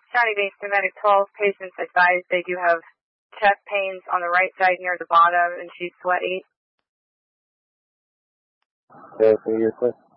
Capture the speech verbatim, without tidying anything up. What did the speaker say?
County Base Medic twelve patients advised they do have chest pains on the right side near the bottom, and she's sweaty. Okay, so you're quick.